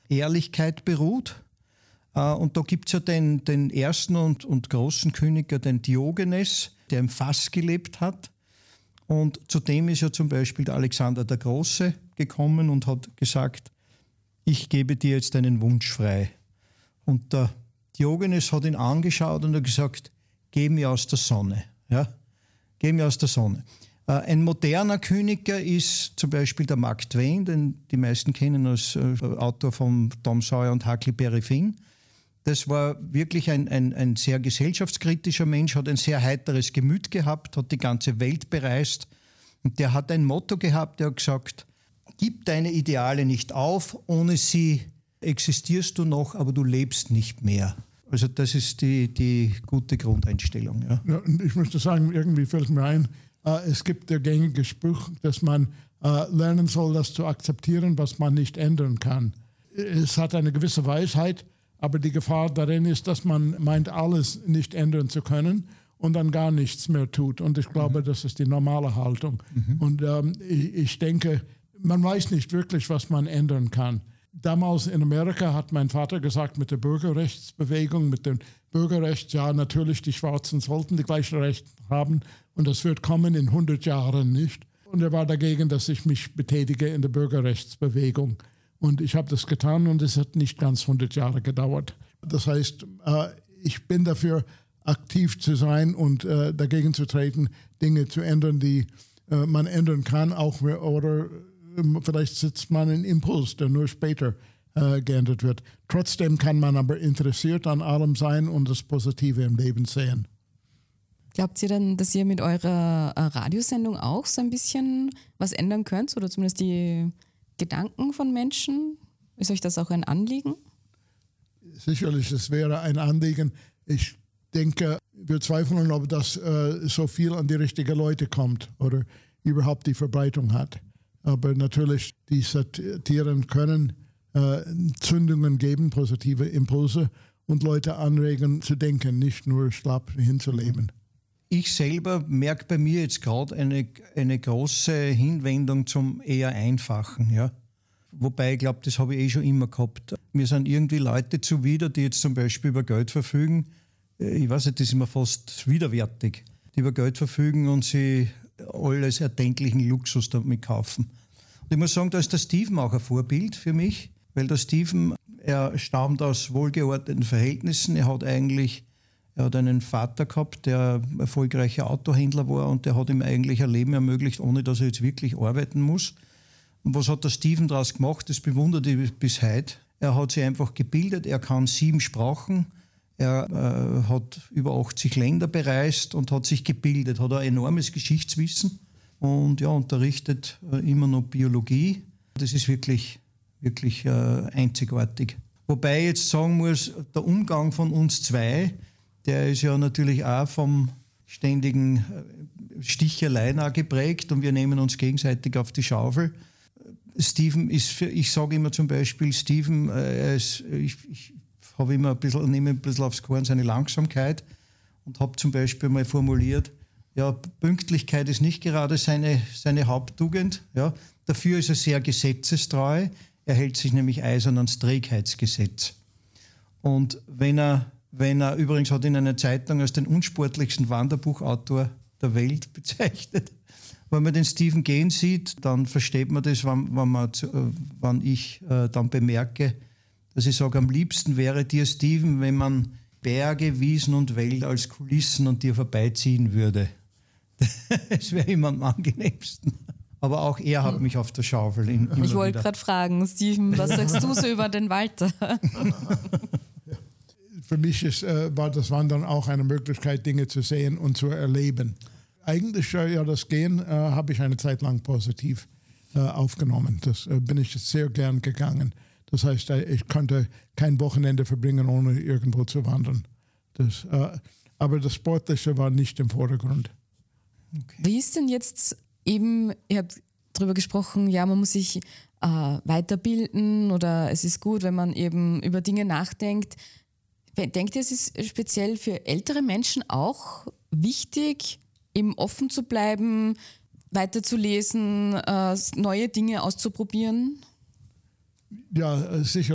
Ehrlichkeit beruht. Und da gibt es ja den ersten und großen König, den Diogenes, der im Fass gelebt hat. Und zu dem ist ja zum Beispiel der Alexander der Große gekommen und hat gesagt, ich gebe dir jetzt deinen Wunsch frei. Und der Diogenes hat ihn angeschaut und hat gesagt, geh mir aus der Sonne. Ja? Geh mir aus der Sonne. Ein moderner König ist zum Beispiel der Mark Twain, den die meisten kennen als Autor von Tom Sawyer und Huckleberry Finn. Das war wirklich ein sehr gesellschaftskritischer Mensch, hat ein sehr heiteres Gemüt gehabt, hat die ganze Welt bereist. Und der hat ein Motto gehabt, der hat gesagt, gib deine Ideale nicht auf, ohne sie existierst du noch, aber du lebst nicht mehr. Also das ist die gute Grundeinstellung. Ja. Ja, und ich möchte sagen, irgendwie fällt mir ein, es gibt der gängige Spruch, dass man lernen soll, das zu akzeptieren, was man nicht ändern kann. Es hat eine gewisse Weisheit, aber die Gefahr darin ist, dass man meint, alles nicht ändern zu können und dann gar nichts mehr tut. Und ich glaube, das ist die normale Haltung. Und ich denke, man weiß nicht wirklich, was man ändern kann. Damals in Amerika hat mein Vater gesagt, mit der Bürgerrechtsbewegung, mit dem Bürgerrecht, ja, natürlich, die Schwarzen sollten die gleichen Rechte haben und das wird kommen in 100 Jahren nicht. Und er war dagegen, dass ich mich betätige in der Bürgerrechtsbewegung. Und ich habe das getan und es hat nicht ganz 100 Jahre gedauert. Das heißt, ich bin dafür, aktiv zu sein und dagegen zu treten, Dinge zu ändern, die man ändern kann, auch oder vielleicht setzt man einen Impuls, der nur später geändert wird. Trotzdem kann man aber interessiert an allem sein und das Positive im Leben sehen. Glaubt ihr denn, dass ihr mit eurer Radiosendung auch so ein bisschen was ändern könnt oder zumindest die Gedanken von Menschen? Ist euch das auch ein Anliegen? Sicherlich, es wäre ein Anliegen. Ich denke, wir zweifeln, ob das so viel an die richtigen Leute kommt oder überhaupt die Verbreitung hat. Aber natürlich, die Satiren können Zündungen geben, positive Impulse und Leute anregen zu denken, nicht nur schlapp hinzuleben. Ich selber merke bei mir jetzt gerade eine große Hinwendung zum eher Einfachen. Ja? Wobei, ich glaube, das habe ich schon immer gehabt. Mir sind irgendwie Leute zuwider, die jetzt zum Beispiel über Geld verfügen. Ich weiß nicht, das ist mir fast widerwärtig. Die über Geld verfügen und sie alles erdenklichen Luxus damit kaufen. Und ich muss sagen, da ist der Stephen auch ein Vorbild für mich, weil der Stephen, er stammt aus wohlgeordneten Verhältnissen. Er hat einen Vater gehabt, der erfolgreicher Autohändler war und der hat ihm eigentlich ein Leben ermöglicht, ohne dass er jetzt wirklich arbeiten muss. Und was hat der Stephen daraus gemacht? Das bewundert ich bis heute. Er hat sich einfach gebildet, er kann 7 Sprachen, er hat über 80 Länder bereist und hat sich gebildet, hat ein enormes Geschichtswissen und ja, unterrichtet immer noch Biologie. Das ist wirklich einzigartig. Wobei ich jetzt sagen muss, der Umgang von uns zwei, der ist ja natürlich auch vom ständigen Sticheleien auch geprägt und wir nehmen uns gegenseitig auf die Schaufel. Stephen ist, ich sage immer zum Beispiel, Stephen, ich nehme ein bisschen aufs Korn seine Langsamkeit und habe zum Beispiel mal formuliert, ja, Pünktlichkeit ist nicht gerade seine Haupttugend. Ja. Dafür ist er sehr gesetzestreu. Er hält sich nämlich eisern ans Trägheitsgesetz. Und wenn er übrigens hat in einer Zeitung als den unsportlichsten Wanderbuchautor der Welt bezeichnet. Wenn man den Stephen gehen sieht, dann versteht man das, wenn ich dann bemerke, dass ich sage, am liebsten wäre dir, Stephen, wenn man Berge, Wiesen und Wälder als Kulissen an dir vorbeiziehen würde. Das wäre ihm am angenehmsten. Aber auch er hat mich auf der Schaufel. Ich wollte gerade fragen, Stephen, was sagst du so über den Walter? Für mich war das Wandern auch eine Möglichkeit, Dinge zu sehen und zu erleben. Eigentlich, das Gehen habe ich eine Zeit lang positiv aufgenommen. Das bin ich sehr gern gegangen. Das heißt, ich konnte kein Wochenende verbringen, ohne irgendwo zu wandern. Aber das Sportliche war nicht im Vordergrund. Okay. Wie ist denn jetzt eben, ihr habt darüber gesprochen, ja, man muss sich weiterbilden oder es ist gut, wenn man eben über Dinge nachdenkt. Denkt ihr, es ist speziell für ältere Menschen auch wichtig, eben offen zu bleiben, weiterzulesen, neue Dinge auszuprobieren? Ja, sicher.